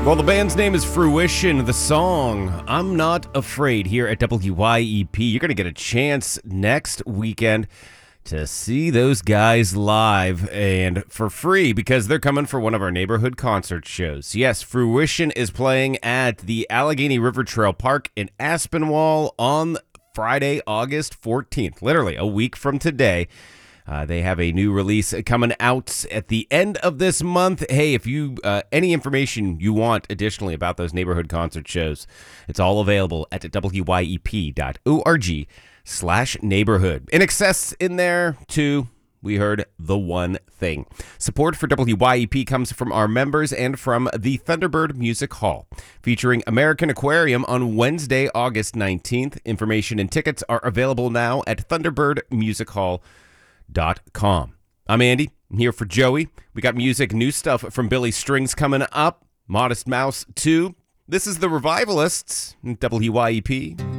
Well, the band's name is Fruition. The song, I'm Not Afraid, here at WYEP. You're going to get a chance next weekend to see those guys live and for free because they're coming for one of our neighborhood concert shows. Yes, Fruition is playing at the Allegheny River Trail Park in Aspinwall on Friday, August 14th, literally a week from today. They have a new release coming out at the end of this month. Hey, if you any information you want additionally about those neighborhood concert shows, it's all available at wyep.org/neighborhood. In excess in there, too, we heard The One Thing. Support for WYEP comes from our members and from the Thunderbird Music Hall, featuring American Aquarium on Wednesday, August 19th. Information and tickets are available now at thunderbirdmusichall.com. I'm Andy. I'm here for Joey. We got music, new stuff from Billy Strings coming up. Modest Mouse 2. This is The Revivalists, WYEP.